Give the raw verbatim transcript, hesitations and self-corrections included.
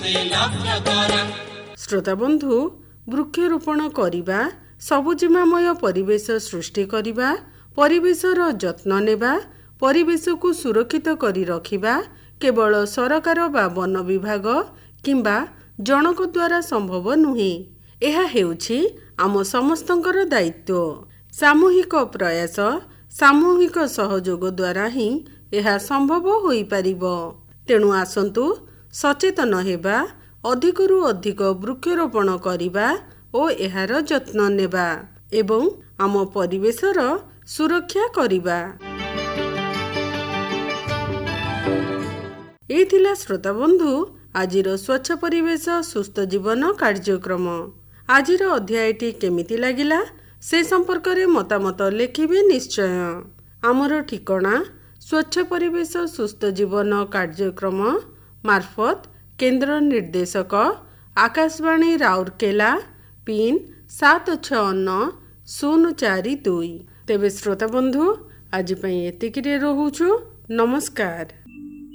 श्रोता बंधु, वृक्षरोपण करिबा, सबुजिमामय परिवेश सृष्टि करिबा, परिवेशर जत्न नेबा, परिवेश को सुरक्षित करी रखिबा केवल सरकार बा वन विभाग किंबा जनक द्वारा संभव नुहे। एहा हेउछि आम समस्तंकर दायित्व। सामूहिक प्रयास, सामूहिक सहयोग द्वारा ही एहा संभव होई परिबो। तेणु आसंतु सचेतन हेबा, अधिकरु अधिक वृक्षरोपण करिबा ओ एहार जत्न नेबा एवं आम परिवेशर सुरक्षा करिबा। एथिला श्रोता बंधु आजिर स्वच्छ परिवेश सुस्थ जीवन कार्यक्रम। आजिर अध्यायटी केमिति लागिला से संपर्क में मतामत लेखिबे निश्चय। आमर ठिकणा स्वच्छ परिवेश सुस्थ जीवन कार्यक्रम मार्फत केंद्र निर्देशक आकाशवाणी राउरकेला पिन सात छः नौ शून्य चारि दुई। तेबे श्रोता बंधु आज एतिकिरे रहुछु। नमस्कार।